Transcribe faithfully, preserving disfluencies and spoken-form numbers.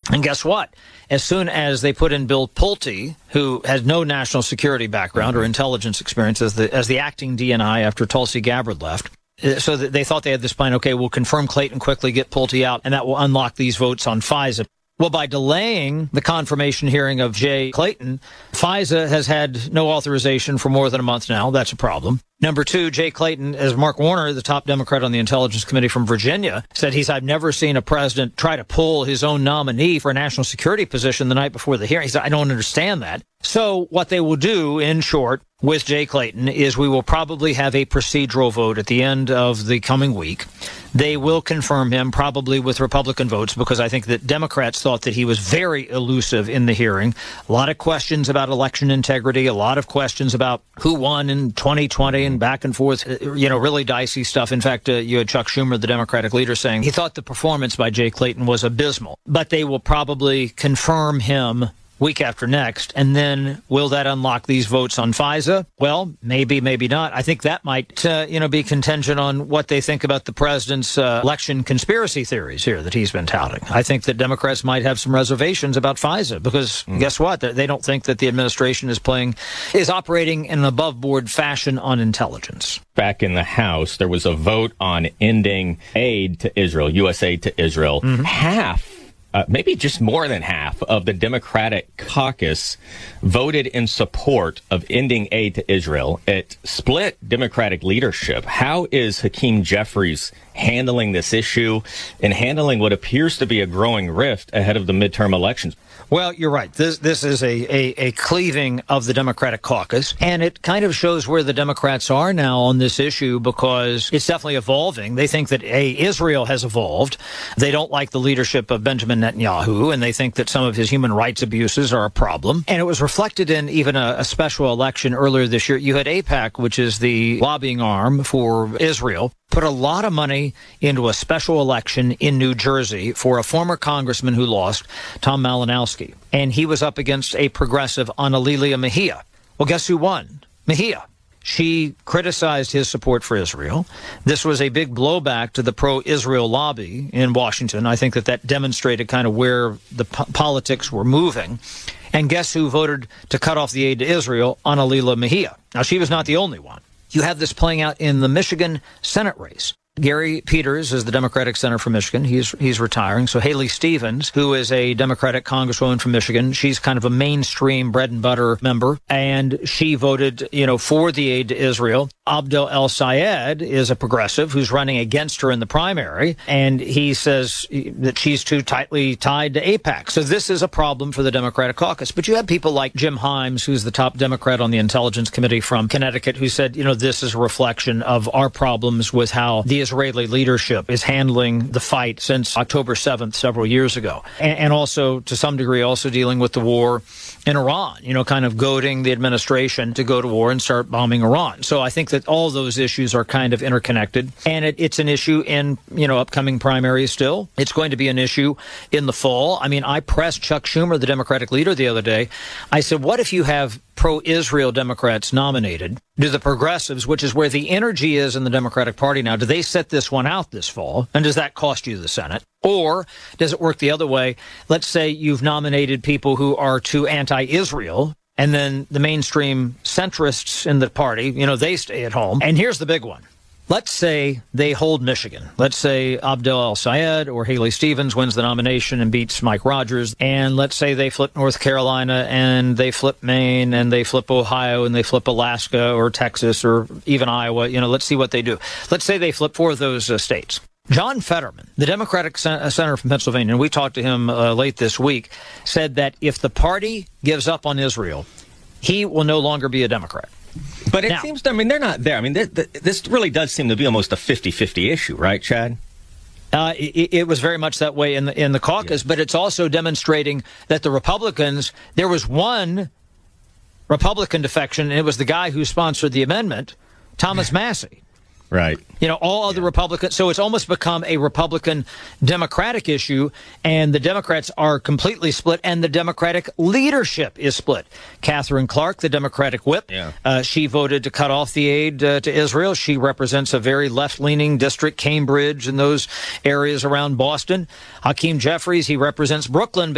And guess what? As soon as they put in Bill Pulte, who has no national security background or intelligence experience as the, as the acting D N I after Tulsi Gabbard left, so that they thought they had this plan, okay, we'll confirm Clayton quickly, get Pulte out, and that will unlock these votes on FISA. Well, by delaying the confirmation hearing of Jay Clayton, FISA has had no authorization for more than a month now. That's a problem. Number two, Jay Clayton, as Mark Warner, the top Democrat on the Intelligence Committee from Virginia, said he's, I've never seen a president try to pull his own nominee for a national security position the night before the hearing. He said, I don't understand that. So what they will do, in short, with Jay Clayton is we will probably have a procedural vote at the end of the coming week. They will confirm him probably with Republican votes because I think that Democrats thought that he was very elusive in the hearing. A lot of questions about election integrity, a lot of questions about who won in twenty twenty and back and forth, you know, really dicey stuff. In fact, uh, you had Chuck Schumer, the Democratic leader, saying he thought the performance by Jay Clayton was abysmal, but they will probably confirm him week after next. And then will that unlock these votes on FISA? Well, maybe, maybe not. I think that might, uh, you know, be contingent on what they think about the president's uh, election conspiracy theories here that he's been touting. I think that Democrats might have some reservations about FISA because mm. guess what? They don't think that the administration is playing, is operating in an above board fashion on intelligence. Back in the House, there was a vote on ending aid to Israel, U S aid to Israel. Mm-hmm. Half Uh, maybe just more than half of the Democratic caucus voted in support of ending aid to Israel. It split Democratic leadership. How is Hakeem Jeffries handling this issue and handling what appears to be a growing rift ahead of the midterm elections? Well, you're right. This this is a, a, a cleaving of the Democratic caucus, and it kind of shows where the Democrats are now on this issue because it's definitely evolving. They think that, A, Israel has evolved. They don't like the leadership of Benjamin Netanyahu, and they think that some of his human rights abuses are a problem. And it was reflected in even a, a special election earlier this year. You had AIPAC, which is the lobbying arm for Israel, put a lot of money into a special election in New Jersey for a former congressman who lost, Tom Malinowski. And he was up against a progressive, Analilia Mejia. Well, guess who won? Mejia. She criticized his support for Israel. This was a big blowback to the pro-Israel lobby in Washington. I think that that demonstrated kind of where the po- politics were moving. And guess who voted to cut off the aid to Israel? Analilia Mejia. Now, she was not the only one. You have this playing out in the Michigan Senate race. Gary Peters is the Democratic senator from Michigan. He's he's retiring. So Haley Stevens, who is a Democratic congresswoman from Michigan, she's kind of a mainstream bread and butter member, and she voted, you know, for the aid to Israel. Abdel El Sayed is a progressive who's running against her in the primary, and he says that she's too tightly tied to AIPAC. So this is a problem for the Democratic caucus. But you have people like Jim Himes, who's the top Democrat on the Intelligence Committee from Connecticut, who said, you know, this is a reflection of our problems with how the Israeli leadership is handling the fight since October seventh several years ago. And, and also, to some degree, also dealing with the war in Iran, you know, kind of goading the administration to go to war and start bombing Iran. So I think that all those issues are kind of interconnected. And it, it's an issue in, you know, upcoming primaries still. It's going to be an issue in the fall. I mean, I pressed Chuck Schumer, the Democratic leader, the other day. I said, what if you have pro-Israel Democrats nominated? Do the progressives, which is where the energy is in the Democratic Party now, do they set this one out this fall? And does that cost you the Senate? Or does it work the other way? Let's say you've nominated people who are too anti-Israel, and then the mainstream centrists in the party, you know, they stay at home. And here's the big one. Let's say they hold Michigan. Let's say Abdel El Sayed or Haley Stevens wins the nomination and beats Mike Rogers. And let's say they flip North Carolina and they flip Maine and they flip Ohio and they flip Alaska or Texas or even Iowa. You know, let's see what they do. Let's say they flip four of those uh, states. John Fetterman, the Democratic sen- senator from Pennsylvania, and we talked to him uh, late this week, said that if the party gives up on Israel, he will no longer be a Democrat. But it now, seems, I mean, they're not there. I mean, th- th- this really does seem to be almost a fifty-fifty issue, right, Chad? Uh, it, it was very much that way in the, in the caucus, yes. But it's also demonstrating that the Republicans, there was one Republican defection, and it was the guy who sponsored the amendment, Thomas Massey. Right. You know, all other yeah. Republicans. So it's almost become a Republican Democratic issue, and the Democrats are completely split, and the Democratic leadership is split. Catherine Clark, the Democratic whip, yeah. uh, she voted to cut off the aid uh, to Israel. She represents a very left-leaning district, Cambridge and those areas around Boston. Hakeem Jeffries, he represents Brooklyn.